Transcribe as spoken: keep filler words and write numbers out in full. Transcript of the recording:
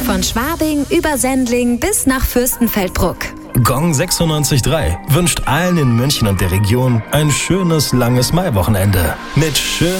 Von Schwabing über Sendling bis nach Fürstenfeldbruck. Gong sechsundneunzig Komma drei wünscht allen in München und der Region ein schönes, langes Maiwochenende. Mit schön